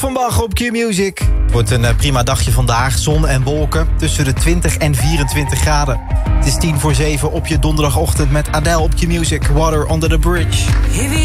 Vandaag op Q-Music. Het wordt een prima dagje vandaag. Zon en wolken tussen de 20 en 24 graden. Het is 6:50 op je donderdagochtend met Adele op Q-Music. Water Under the Bridge.